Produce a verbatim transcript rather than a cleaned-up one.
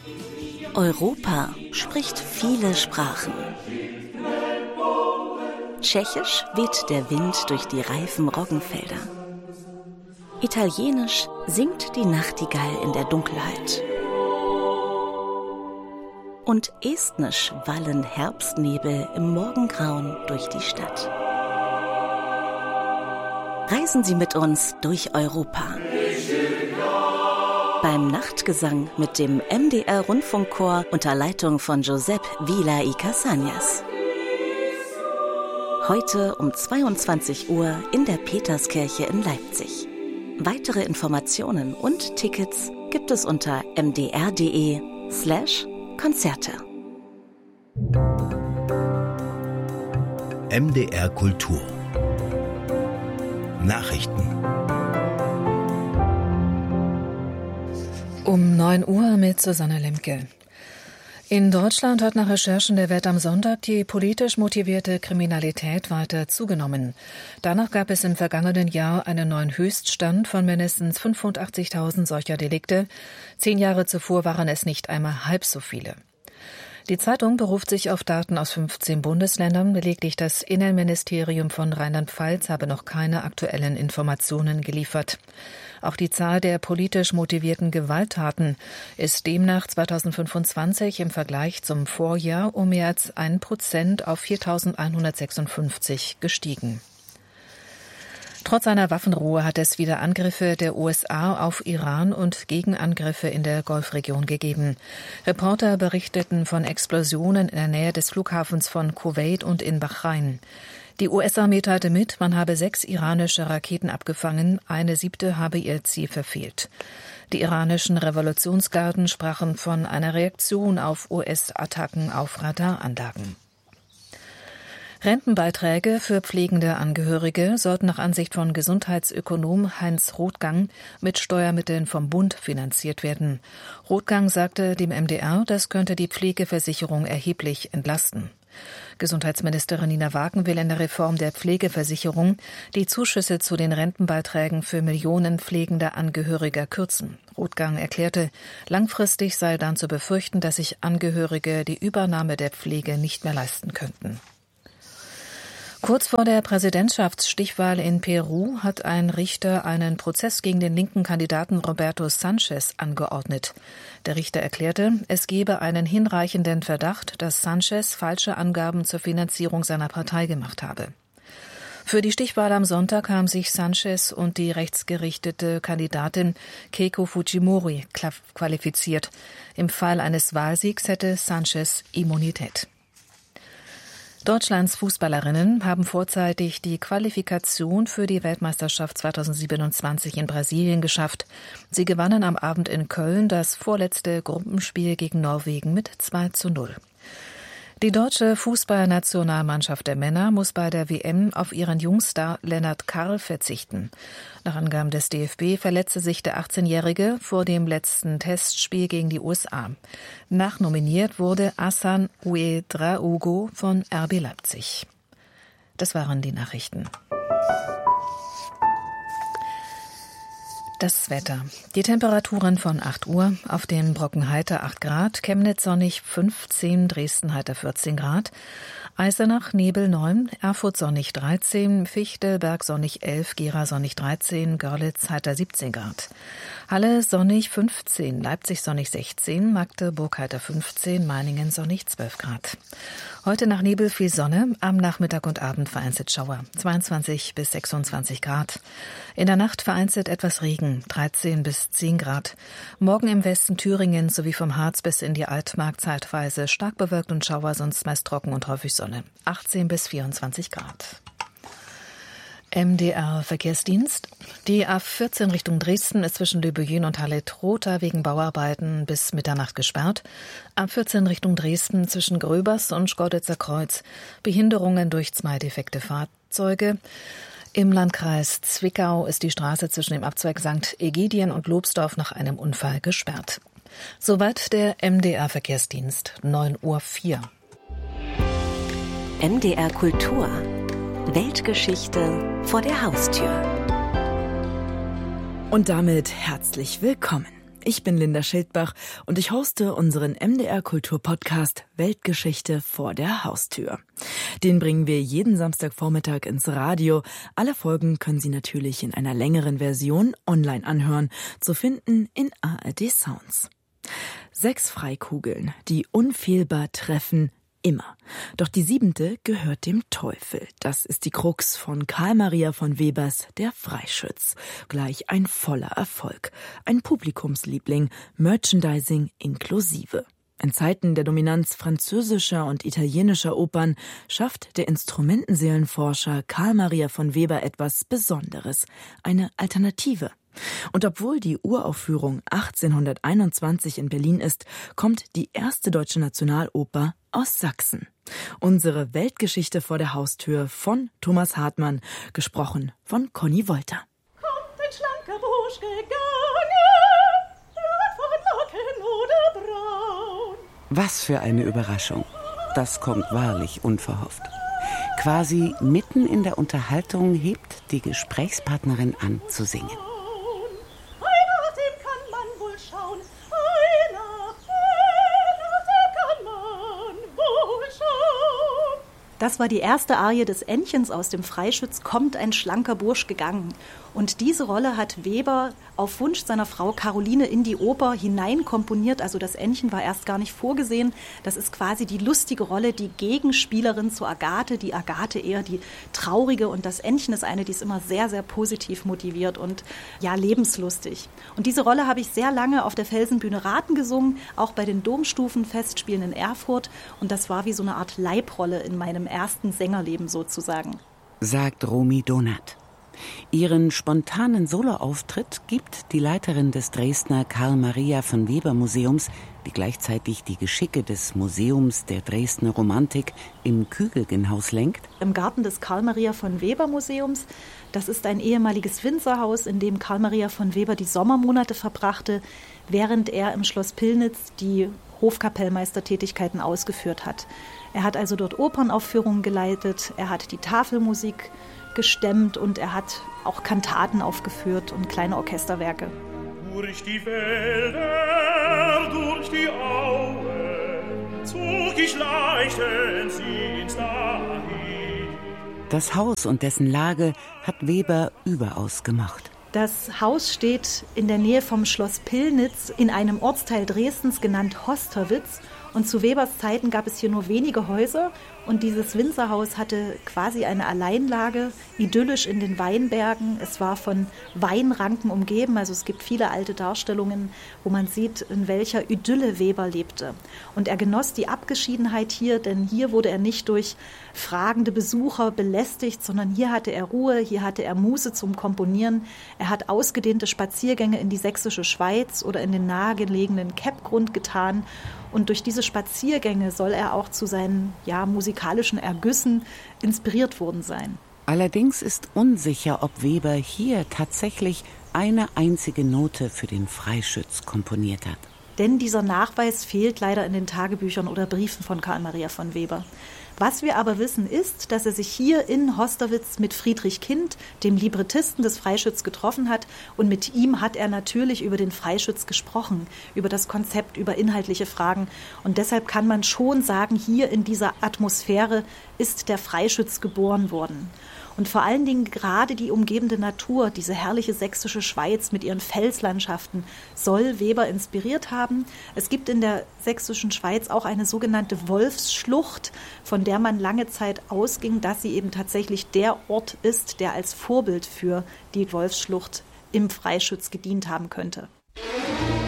Europa spricht viele Sprachen. Tschechisch weht der Wind durch die reifen Roggenfelder. Italienisch singt die Nachtigall in der Dunkelheit. Und estnisch wallen Herbstnebel im Morgengrauen durch die Stadt. Reisen Sie mit uns durch Europa. Beim Nachtgesang mit dem M D R-Rundfunkchor unter Leitung von Josep Vila y Casañas. Heute um zweiundzwanzig Uhr in der Peterskirche in Leipzig. Weitere Informationen und Tickets gibt es unter mdr.de slash Konzerte. M D R Kultur Nachrichten. Um neun Uhr mit Susanne Lemke. In Deutschland hat nach Recherchen der Welt am Sonntag die politisch motivierte Kriminalität weiter zugenommen. Danach gab es im vergangenen Jahr einen neuen Höchststand von mindestens fünfundachtzigtausend solcher Delikte. Zehn Jahre zuvor waren es nicht einmal halb so viele. Die Zeitung beruft sich auf Daten aus fünfzehn Bundesländern. Lediglich das Innenministerium von Rheinland-Pfalz habe noch keine aktuellen Informationen geliefert. Auch die Zahl der politisch motivierten Gewalttaten ist demnach zweitausendfünfundzwanzig im Vergleich zum Vorjahr um mehr als ein Prozent auf viertausendeinhundertsechsundfünfzig gestiegen. Trotz einer Waffenruhe hat es wieder Angriffe der U S A auf Iran und Gegenangriffe in der Golfregion gegeben. Reporter berichteten von Explosionen in der Nähe des Flughafens von Kuwait und in Bahrain. Die U S-Armee teilte mit, man habe sechs iranische Raketen abgefangen, eine siebte habe ihr Ziel verfehlt. Die iranischen Revolutionsgarden sprachen von einer Reaktion auf U S-Attacken auf Radaranlagen. Rentenbeiträge für pflegende Angehörige sollten nach Ansicht von Gesundheitsökonom Heinz Rothgang mit Steuermitteln vom Bund finanziert werden. Rothgang sagte dem M D R, das könnte die Pflegeversicherung erheblich entlasten. Gesundheitsministerin Nina Wagen will in der Reform der Pflegeversicherung die Zuschüsse zu den Rentenbeiträgen für Millionen pflegender Angehöriger kürzen. Rothgang erklärte, langfristig sei dann zu befürchten, dass sich Angehörige die Übernahme der Pflege nicht mehr leisten könnten. Kurz vor der Präsidentschaftsstichwahl in Peru hat ein Richter einen Prozess gegen den linken Kandidaten Roberto Sánchez angeordnet. Der Richter erklärte, es gebe einen hinreichenden Verdacht, dass Sánchez falsche Angaben zur Finanzierung seiner Partei gemacht habe. Für die Stichwahl am Sonntag haben sich Sánchez und die rechtsgerichtete Kandidatin Keiko Fujimori qualifiziert. Im Fall eines Wahlsiegs hätte Sánchez Immunität. Deutschlands Fußballerinnen haben vorzeitig die Qualifikation für die Weltmeisterschaft zweitausendsiebenundzwanzig in Brasilien geschafft. Sie gewannen am Abend in Köln das vorletzte Gruppenspiel gegen Norwegen mit zwei zu null. Die deutsche Fußballnationalmannschaft der Männer muss bei der W M auf ihren Jungstar Lennart Karl verzichten. Nach Angaben des D F B verletzte sich der achtzehnjährige vor dem letzten Testspiel gegen die U S A. Nachnominiert wurde Hassan Ouedraogo von R B Leipzig. Das waren die Nachrichten. Das Wetter. Die Temperaturen von acht Uhr, auf dem Brocken heiter acht Grad, Chemnitz sonnig fünfzehn, Dresden heiter vierzehn Grad, Eisenach Nebel neun, Erfurt sonnig dreizehn, Fichtelberg sonnig elf, Gera sonnig dreizehn, Görlitz heiter siebzehn Grad. Halle sonnig fünfzehn, Leipzig sonnig sechzehn, Magdeburg heiter fünfzehn, Meiningen sonnig zwölf Grad. Heute nach Nebel viel Sonne, am Nachmittag und Abend vereinzelt Schauer, zweiundzwanzig bis sechsundzwanzig Grad. In der Nacht vereinzelt etwas Regen, dreizehn bis zehn Grad. Morgen im Westen Thüringen sowie vom Harz bis in die Altmark zeitweise stark bewölkt und Schauer, sonst meist trocken und häufig Sonne, achtzehn bis vierundzwanzig Grad. M D R-Verkehrsdienst. Die A vierzehn Richtung Dresden ist zwischen Lübben und Halle-Trotha wegen Bauarbeiten bis Mitternacht gesperrt. A vierzehn Richtung Dresden zwischen Gröbers und Schkeuditzer Kreuz. Behinderungen durch zwei defekte Fahrzeuge. Im Landkreis Zwickau ist die Straße zwischen dem Abzweig Sankt Egidien und Lobsdorf nach einem Unfall gesperrt. Soweit der M D R-Verkehrsdienst, neun Uhr vier. M D R Kultur. Weltgeschichte vor der Haustür. Und damit herzlich willkommen. Ich bin Linda Schildbach und ich hoste unseren M D R Kultur-Podcast Weltgeschichte vor der Haustür. Den bringen wir jeden Samstagvormittag ins Radio. Alle Folgen können Sie natürlich in einer längeren Version online anhören, zu finden in A R D Sounds. Sechs Freikugeln, die unfehlbar treffen, immer. Doch die siebente gehört dem Teufel. Das ist die Krux von Karl Maria von Webers Der Freischütz. Gleich ein voller Erfolg. Ein Publikumsliebling, Merchandising inklusive. In Zeiten der Dominanz französischer und italienischer Opern schafft der Instrumentenseelenforscher Karl Maria von Weber etwas Besonderes, eine Alternative. Und obwohl die Uraufführung achtzehnhunderteinundzwanzig in Berlin ist, kommt die erste deutsche Nationaloper aus Sachsen. Unsere Weltgeschichte vor der Haustür von Thomas Hartmann, gesprochen von Conny Wolter. Kommt ein schlanker Bursch gegangen, von Locken oder braun. Was für eine Überraschung. Das kommt wahrlich unverhofft. Quasi mitten in der Unterhaltung hebt die Gesprächspartnerin an zu singen. Das war die erste Arie des Ännchens aus dem Freischütz, Kommt ein schlanker Bursch gegangen. Und diese Rolle hat Weber auf Wunsch seiner Frau Caroline in die Oper hineinkomponiert. Also das Ännchen war erst gar nicht vorgesehen. Das ist quasi die lustige Rolle, die Gegenspielerin zu Agathe. Die Agathe eher die traurige und das Ännchen ist eine, die ist immer sehr, sehr positiv motiviert und ja, lebenslustig. Und diese Rolle habe ich sehr lange auf der Felsenbühne Rathen gesungen, auch bei den Domstufenfestspielen in Erfurt. Und das war wie so eine Art Leibrolle in meinem ersten Sängerleben sozusagen. Sagt Romy Donath. Ihren spontanen Soloauftritt gibt die Leiterin des Dresdner Karl Maria von Weber Museums, die gleichzeitig die Geschicke des Museums der Dresdner Romantik im Kügelgenhaus lenkt. Im Garten des Karl Maria von Weber Museums, das ist ein ehemaliges Winzerhaus, in dem Karl Maria von Weber die Sommermonate verbrachte, während er im Schloss Pillnitz die Hofkapellmeistertätigkeiten ausgeführt hat. Er hat also dort Opernaufführungen geleitet, er hat die Tafelmusik gestemmt und er hat auch Kantaten aufgeführt und kleine Orchesterwerke. Durch die Wälder, durch die Aue, zog ich leichtens ins Dahin. Das Haus und dessen Lage hat Weber überaus gemacht. Das Haus steht in der Nähe vom Schloss Pillnitz in einem Ortsteil Dresdens genannt Hosterwitz. Und zu Webers Zeiten gab es hier nur wenige Häuser und dieses Winzerhaus hatte quasi eine Alleinlage, idyllisch in den Weinbergen. Es war von Weinranken umgeben, also es gibt viele alte Darstellungen, wo man sieht, in welcher Idylle Weber lebte. Und er genoss die Abgeschiedenheit hier, denn hier wurde er nicht durch fragende Besucher belästigt, sondern hier hatte er Ruhe, hier hatte er Muße zum Komponieren. Er hat ausgedehnte Spaziergänge in die sächsische Schweiz oder in den nahegelegenen Keppgrund getan. Und durch diese Spaziergänge soll er auch zu seinen ja, musikalischen Ergüssen inspiriert worden sein. Allerdings ist unsicher, ob Weber hier tatsächlich eine einzige Note für den Freischütz komponiert hat. Denn dieser Nachweis fehlt leider in den Tagebüchern oder Briefen von Karl Maria von Weber. Was wir aber wissen ist, dass er sich hier in Hosterwitz mit Friedrich Kind, dem Librettisten des Freischütz, getroffen hat. Und mit ihm hat er natürlich über den Freischütz gesprochen, über das Konzept, über inhaltliche Fragen. Und deshalb kann man schon sagen, hier in dieser Atmosphäre ist der Freischütz geboren worden. Und vor allen Dingen gerade die umgebende Natur, diese herrliche sächsische Schweiz mit ihren Felslandschaften, soll Weber inspiriert haben. Es gibt in der sächsischen Schweiz auch eine sogenannte Wolfsschlucht, von der man lange Zeit ausging, dass sie eben tatsächlich der Ort ist, der als Vorbild für die Wolfsschlucht im Freischütz gedient haben könnte.